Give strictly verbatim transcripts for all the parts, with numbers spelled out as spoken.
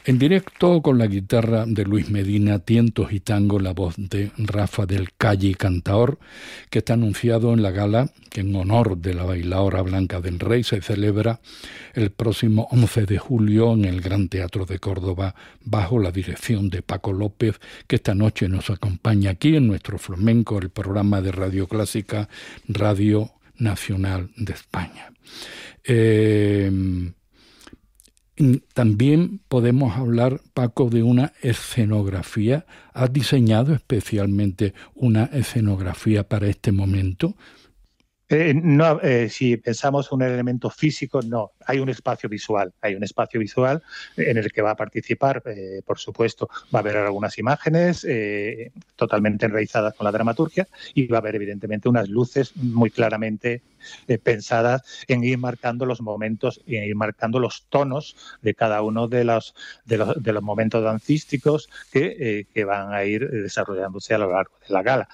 En directo con la guitarra de Luis Medina, tientos y tango, la voz de Rafa del Calle Cantaor, que está anunciado en la gala que en honor de la bailaora Blanca del Rey se celebra el próximo once de julio en el Gran Teatro de Córdoba, bajo la dirección de Paco López, que esta noche nos acompaña aquí en nuestro flamenco, el programa de Radio Clásica, Radio Nacional de España. Eh, También podemos hablar, Paco, de una escenografía. ¿Has diseñado especialmente una escenografía para este momento? Eh, no, eh, si pensamos un elemento físico, no. Hay un espacio visual. Hay un espacio visual en el que va a participar, eh, por supuesto, va a haber algunas imágenes eh, totalmente enraizadas con la dramaturgia y va a haber, evidentemente, unas luces muy claramente eh, pensadas en ir marcando los momentos y en ir marcando los tonos de cada uno de los, de los, de los momentos dancísticos que, eh, que van a ir desarrollándose a lo largo de la gala.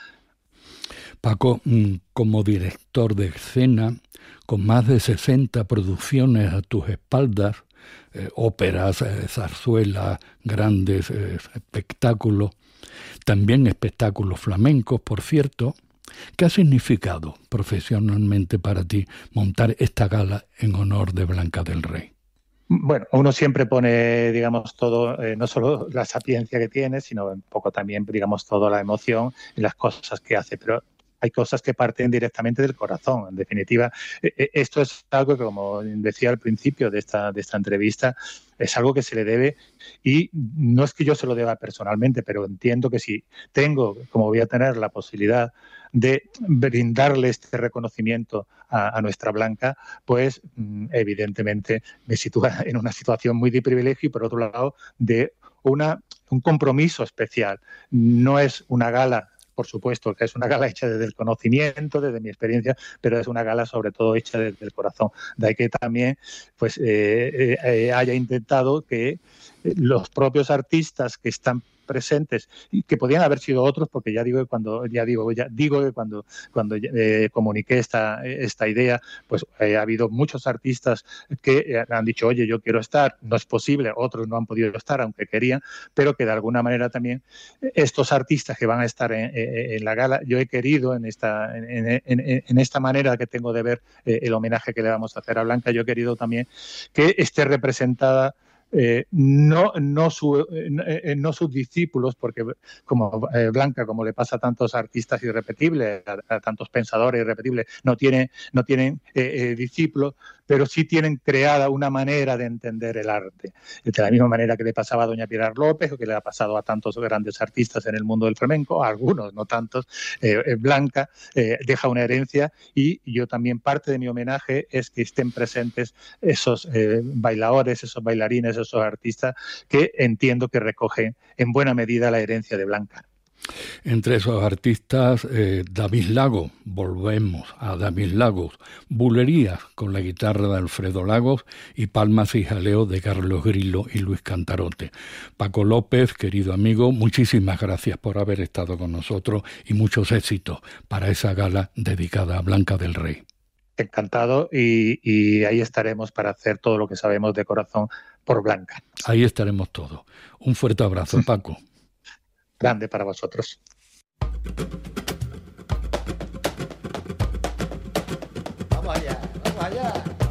Paco, como director de escena, con más de sesenta producciones a tus espaldas, eh, óperas, eh, zarzuelas, grandes eh, espectáculos, también espectáculos flamencos, por cierto, ¿qué ha significado profesionalmente para ti montar esta gala en honor de Blanca del Rey? Bueno, uno siempre pone, digamos, todo, eh, no solo la sapiencia que tiene, sino un poco también, digamos, toda la emoción y las cosas que hace, pero hay cosas que parten directamente del corazón. En definitiva, eh, esto es algo que, como decía al principio de esta, de esta entrevista, es algo que se le debe, y no es que yo se lo deba personalmente, pero entiendo que si tengo, como voy a tener la posibilidad de brindarle este reconocimiento a, a nuestra Blanca, pues evidentemente me sitúa en una situación muy de privilegio y, por otro lado, de una, un compromiso especial. No es una gala, por supuesto, que es una gala hecha desde el conocimiento, desde mi experiencia, pero es una gala sobre todo hecha desde el corazón. De ahí que también pues, eh, eh, haya intentado que los propios artistas que están presentes y que podían haber sido otros, porque ya digo que cuando ya digo ya digo que cuando cuando eh, comuniqué esta esta idea, pues eh, ha habido muchos artistas que han dicho, oye, yo quiero estar, no es posible, otros no han podido estar aunque querían, pero que de alguna manera también estos artistas que van a estar en, en, en la gala, yo he querido en esta en, en, en esta manera que tengo de ver eh, el homenaje que le vamos a hacer a Blanca, yo he querido también que esté representada Eh, no, no, su, eh, no sus discípulos, porque como eh, Blanca, como le pasa a tantos artistas irrepetibles, a, a tantos pensadores irrepetibles, no, tiene, no tienen eh, eh, discípulos, pero sí tienen creada una manera de entender el arte. De la misma manera que le pasaba a doña Pilar López, o que le ha pasado a tantos grandes artistas en el mundo del flamenco, a algunos, no tantos, eh, Blanca eh, deja una herencia, y yo también, parte de mi homenaje es que estén presentes esos eh, bailadores, esos bailarines, esos artistas que entiendo que recogen en buena medida la herencia de Blanca. Entre esos artistas, eh, David Lagos, volvemos a David Lagos, bulerías con la guitarra de Alfredo Lagos y palmas y jaleo de Carlos Grillo y Luis Cantarote. Paco López, querido amigo, muchísimas gracias por haber estado con nosotros y muchos éxitos para esa gala dedicada a Blanca del Rey. Encantado, y, y ahí estaremos para hacer todo lo que sabemos de corazón por Blanca. Ahí estaremos todos. Un fuerte abrazo, Paco. Grande para vosotros. Vamos allá, vamos allá.